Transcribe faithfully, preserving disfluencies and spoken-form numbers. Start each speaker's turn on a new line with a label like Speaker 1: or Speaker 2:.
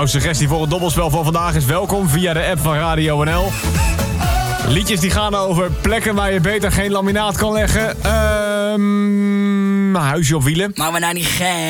Speaker 1: Jouw suggestie voor het dobbelspel van vandaag is welkom via de app van Radio N L. Liedjes die gaan over plekken waar je beter geen laminaat kan leggen. Ehm... huisje op wielen.
Speaker 2: Maar we nou niet gek.